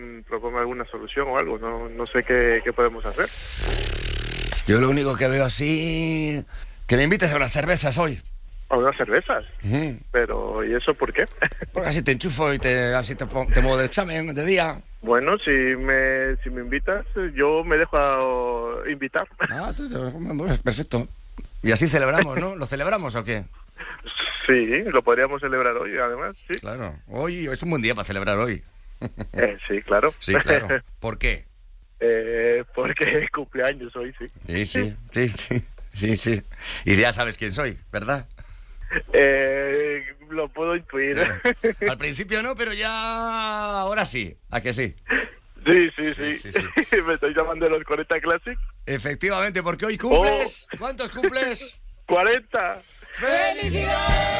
proponga alguna solución o algo. No sé qué podemos hacer. Yo lo único que veo así... Que me invites a unas cervezas hoy. A unas cervezas. Pero, ¿y eso por qué? Porque así te enchufo y así te muevo de examen de día. Bueno, si me invitas, yo me dejo invitar. Perfecto. Y así celebramos, ¿no? ¿Lo celebramos o qué? Sí, lo podríamos celebrar hoy, además, sí. Claro, hoy es un buen día para celebrar hoy. Sí, claro. Sí, claro. ¿Por qué? Porque es cumpleaños hoy, sí. Sí. Y ya sabes quién soy, ¿verdad? Lo puedo intuir. Claro. Al principio no, pero ya... Ahora sí, ¿a que sí? Sí. Me estoy llamando de los 40 Classic. Efectivamente, porque hoy cumples... ¿Cuántos cumples? 40. ¡Felicidades!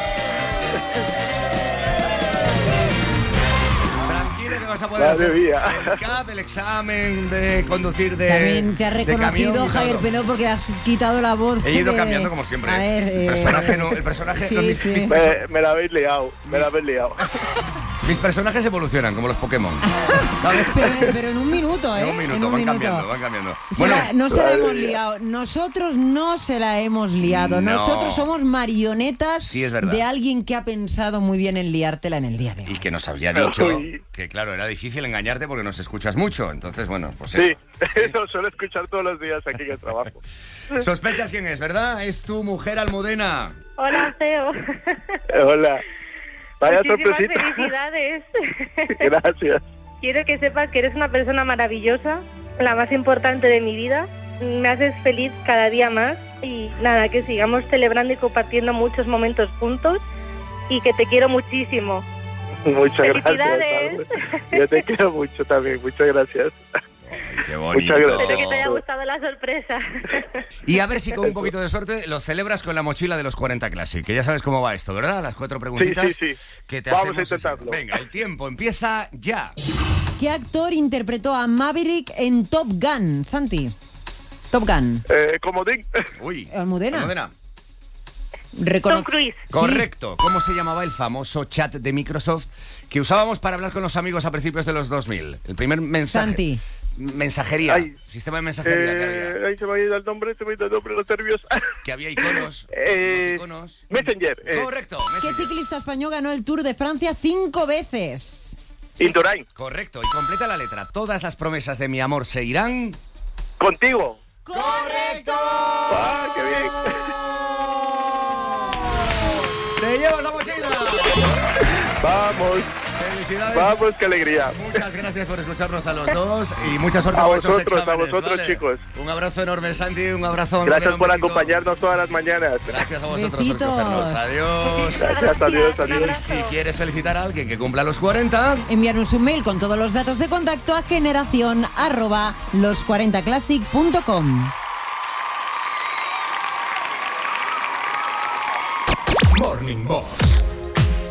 Tranquilo que vas a poder hacer el CAP, el examen de conducir de También te ha reconocido Javier Penó porque has quitado la voz. He ido cambiando como siempre. A ver, el personaje... Sí, Me la habéis liado. Mis personajes evolucionan, como los Pokémon, ¿sabes? Pero en un minuto, ¿eh? En un minuto, van cambiando. Bueno, no se la hemos liado. Nosotros no se la hemos liado. No. Nosotros somos marionetas de alguien que ha pensado muy bien en liártela en el día de hoy. Y que nos había dicho que, claro, era difícil engañarte porque nos escuchas mucho. Entonces, bueno, pues eso. Sí, eso suelo escuchar todos los días aquí en el trabajo. Sospechas quién es, ¿verdad? Es tu mujer Almudena. Hola, Feo. Hola. Vaya Muchísimas sorpresita. felicidades. Gracias. Quiero que sepas que eres una persona maravillosa, la más importante de mi vida. Me haces feliz cada día más y nada, que sigamos celebrando y compartiendo muchos momentos juntos y que te quiero muchísimo. Muchas felicidades. Gracias. Yo te quiero mucho también, muchas gracias. Ay, qué bonito. Muchas gracias. Espero que te haya gustado la sorpresa. Y a ver si con un poquito de suerte lo celebras con la mochila de los 40 Classic, que ya sabes cómo va esto, ¿verdad? Las 4 preguntitas Sí. que te Vamos hacemos. a intentarlo. Venga, el tiempo empieza ya. ¿Qué actor interpretó a Maverick en Top Gun, Santi? Top Gun. Comodín. Uy. Almudena. Tom Cruise. Correcto. ¿Cómo se llamaba el famoso chat de Microsoft que usábamos para hablar con los amigos a principios de los 2000? El primer mensaje. Santi. Mensajería. Sistema de mensajería que había. Ahí se me ha ido el nombre, los nervios. Que había iconos. Messenger. Correcto. ¿Qué ciclista español ganó el Tour de Francia 5 veces? Indurain. Correcto. Y completa la letra. Todas las promesas de mi amor se irán... Contigo. ¡Correcto! ¡Ah, qué bien! ¡Te llevas la mochila! ¡Vamos! ¡Felicidades! ¡Vamos, qué alegría! Muchas gracias por escucharnos a los dos y mucha suerte a con esos vosotros, exámenes. A vosotros, ¿vale? chicos. Un abrazo enorme, Santi, un abrazo. Gracias por besito. acompañarnos todas las mañanas. Gracias a vosotros Besitos. por escogernos. Adiós. Gracias, adiós. Y si quieres felicitar a alguien que cumpla los 40... Enviarnos un mail con todos los datos de contacto a generación@los40classic.com. Morning Box